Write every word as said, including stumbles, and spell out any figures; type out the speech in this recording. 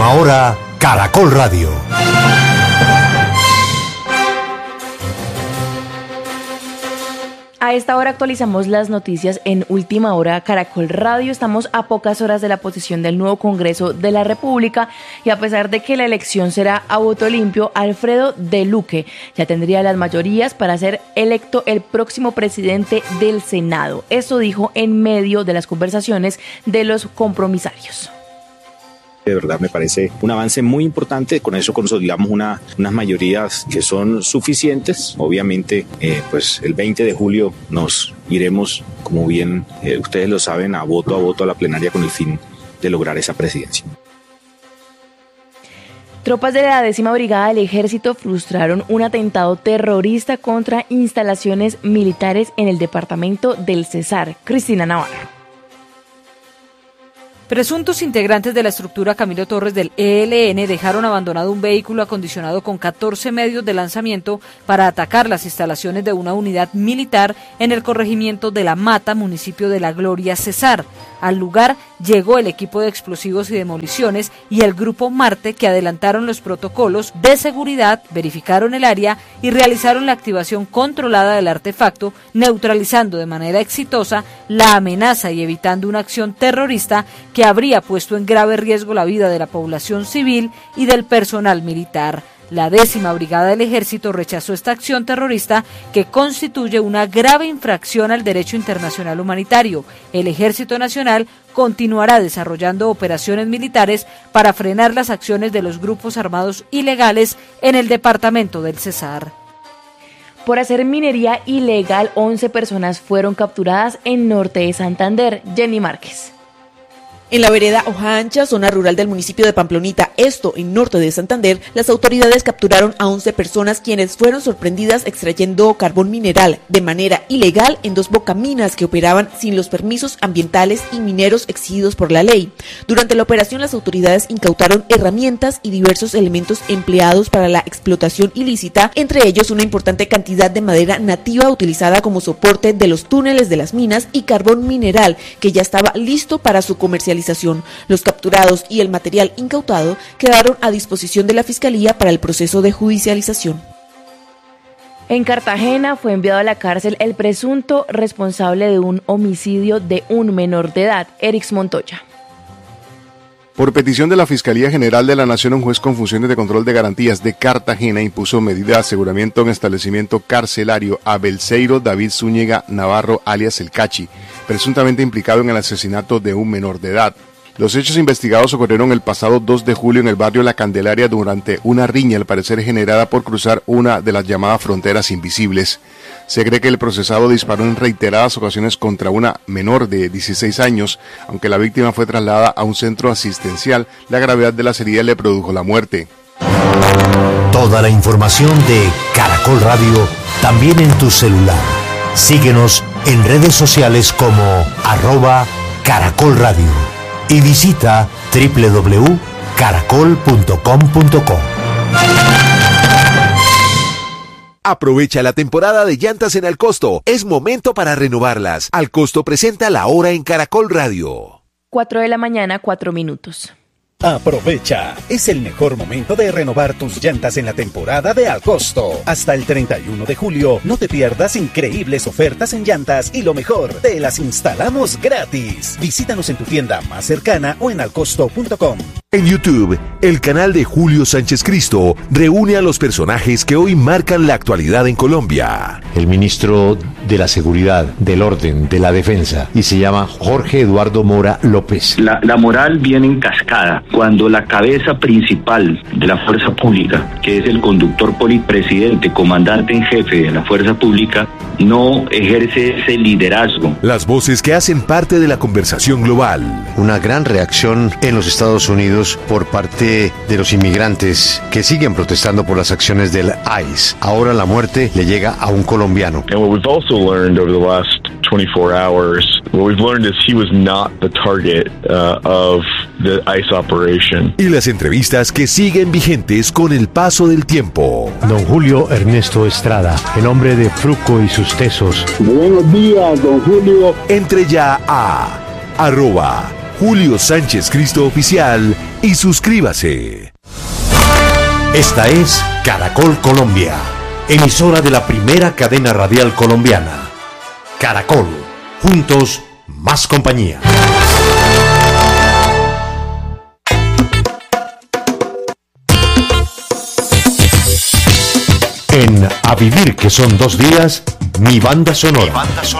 Última Hora, Caracol Radio. A esta hora actualizamos las noticias en Última Hora Caracol Radio. Estamos a pocas horas de la posesión del nuevo Congreso de la República y a pesar de que la elección será a voto limpio, Alfredo de Luque ya tendría las mayorías para ser electo el próximo presidente del Senado. Eso dijo en medio de las conversaciones de los compromisarios. De verdad me parece un avance muy importante, con eso consolidamos una, unas mayorías que son suficientes. Obviamente eh, pues el veinte de julio nos iremos, como bien eh, ustedes lo saben, a voto a voto a la plenaria con el fin de lograr esa presidencia. Tropas de la décima brigada del ejército frustraron un atentado terrorista contra instalaciones militares en el departamento del Cesar. Cristina Navarro. Presuntos integrantes de la estructura Camilo Torres del E L N dejaron abandonado un vehículo acondicionado con catorce medios de lanzamiento para atacar las instalaciones de una unidad militar en el corregimiento de La Mata, municipio de La Gloria, Cesar. Al lugar llegó el equipo de explosivos y demoliciones y el grupo Marte, que adelantaron los protocolos de seguridad, verificaron el área y realizaron la activación controlada del artefacto, neutralizando de manera exitosa la amenaza y evitando una acción terrorista que habría puesto en grave riesgo la vida de la población civil y del personal militar. La décima brigada del ejército rechazó esta acción terrorista que constituye una grave infracción al derecho internacional humanitario. El Ejército Nacional continuará desarrollando operaciones militares para frenar las acciones de los grupos armados ilegales en el departamento del Cesar. Por hacer minería ilegal, once personas fueron capturadas en norte de Santander. Jenny Márquez. En la vereda Hoja Ancha, zona rural del municipio de Pamplonita, esto en norte de Santander, las autoridades capturaron a once personas quienes fueron sorprendidas extrayendo carbón mineral de manera ilegal en dos bocaminas que operaban sin los permisos ambientales y mineros exigidos por la ley. Durante la operación, las autoridades incautaron herramientas y diversos elementos empleados para la explotación ilícita, entre ellos una importante cantidad de madera nativa utilizada como soporte de los túneles de las minas y carbón mineral que ya estaba listo para su comercialización. Los capturados y el material incautado quedaron a disposición de la Fiscalía para el proceso de judicialización. En Cartagena fue enviado a la cárcel el presunto responsable de un homicidio de un menor de edad, Erix Montoya. Por petición de la Fiscalía General de la Nación, un juez con funciones de control de garantías de Cartagena impuso medida de aseguramiento en establecimiento carcelario a Belseiro David Zúñiga Navarro, alias El Cachi, presuntamente implicado en el asesinato de un menor de edad. Los hechos investigados ocurrieron el pasado dos de julio en el barrio La Candelaria durante una riña, al parecer generada por cruzar una de las llamadas fronteras invisibles. Se cree que el procesado disparó en reiteradas ocasiones contra una menor de dieciséis años, aunque la víctima fue trasladada a un centro asistencial. La gravedad de las heridas le produjo la muerte. Toda la información de Caracol Radio también en tu celular. Síguenos en redes sociales como arroba Caracol Radio y visita doble u doble u doble u punto caracol punto com punto co. Aprovecha la temporada de llantas en Alcosto. Es momento para renovarlas. Alcosto presenta La Hora en Caracol Radio. cuatro de la mañana, cuatro minutos. Aprovecha, es el mejor momento de renovar tus llantas en la temporada de Alcosto. Hasta el treinta y uno de julio, no te pierdas increíbles ofertas en llantas y lo mejor, te las instalamos gratis. Visítanos en tu tienda más cercana o en alcosto punto com. En YouTube, el canal de Julio Sánchez Cristo reúne a los personajes que hoy marcan la actualidad en Colombia. El ministro de la Seguridad, del Orden, de la Defensa, y se llama Jorge Eduardo Mora López. La, la moral viene en cascada. Cuando la cabeza principal de la fuerza pública, que es el conductor polipresidente, comandante en jefe de la fuerza pública, no ejerce ese liderazgo. Las voces que hacen parte de la conversación global. Una gran reacción en los Estados Unidos por parte de los inmigrantes que siguen protestando por las acciones del I C E. Ahora la muerte le llega a un colombiano. And what we've also learned over the last twenty-four hours, what we've learned is he was not the target uh, of the I C E operation. Y las entrevistas que siguen vigentes con el paso del tiempo. Don Julio Ernesto Estrada, el hombre de Fruco y sus tesos. Buenos días, don Julio. Entre ya a arroba Julio Sánchez Cristo Oficial y suscríbase. Esta es Caracol Colombia, emisora de la primera cadena radial colombiana. Caracol, juntos, más compañía. En A Vivir que son dos días, mi banda sonora. Mi banda sonora.